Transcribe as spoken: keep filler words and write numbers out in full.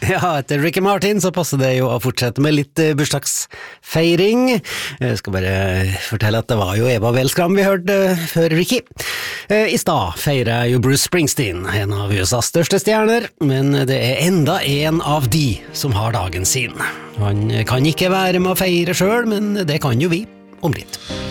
Ja, etter Ricky Martin så passer det jo å fortsette med litt eh, bursdagsfeiring. Jeg skal bare fortelle at det var jo Eva Wellskram vi hørte eh, før Ricky. Eh, I stad feirer jo Bruce Springsteen, en av U S A's største stjerner, men det er enda en av de som har dagen sin. Han kan ikke være med å feire selv, men det kan jo vi om litt.